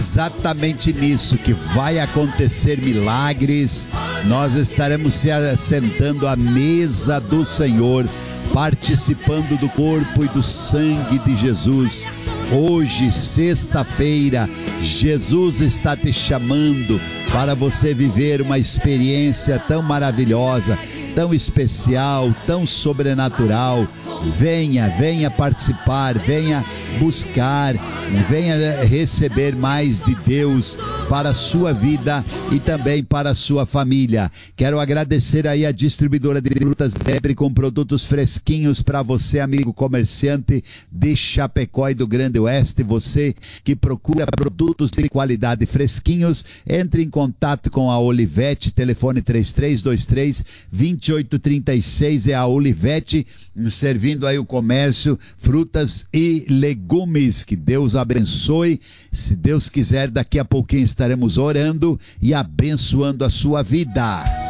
exatamente nisso que vai acontecer milagres. Nós estaremos se assentando à mesa do Senhor, participando do corpo e do sangue de Jesus. Hoje, sexta-feira, Jesus está te chamando para você viver uma experiência tão maravilhosa, tão especial, tão sobrenatural. Venha participar, venha buscar, venha receber mais de Deus para a sua vida e também para a sua família. Quero agradecer aí a distribuidora de frutas Weber com produtos fresquinhos para você, amigo comerciante de Chapecó e do Grande Oeste. Você que procura produtos de qualidade fresquinhos, entre em contato com a Olivete, telefone 3323-2836, é a Olivete, servindo aí o comércio, frutas e legumes. Que Deus abençoe. Se Deus quiser, daqui a pouquinho estaremos orando e abençoando a sua vida.